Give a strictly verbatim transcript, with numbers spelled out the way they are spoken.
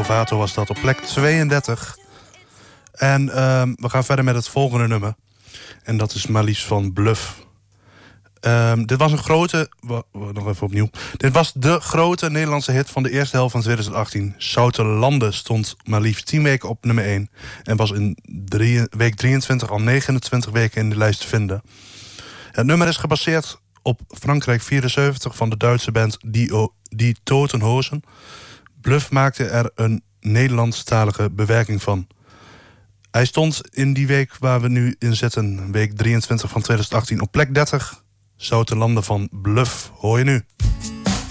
Lovato was dat op plek tweeëndertig. En uh, we gaan verder met het volgende nummer. En dat is maar liefst van Bluff. Um, dit was een grote... W- w- nog even opnieuw. Dit was de grote Nederlandse hit van de eerste helft van twintig achttien. Zoutelanden stond maar liefst tien weken op nummer één. En was in drie, week drieëntwintig al negenentwintig weken in de lijst te vinden. Het nummer is gebaseerd op Frankrijk vierenzeventig van de Duitse band Die, o- Die Totenhosen. Bluff maakte er een Nederlandstalige bewerking van. Hij stond in die week waar we nu in zitten, week drieëntwintig van twintig achttien, op plek dertig. Zoutelanden van Bluff, hoor je nu.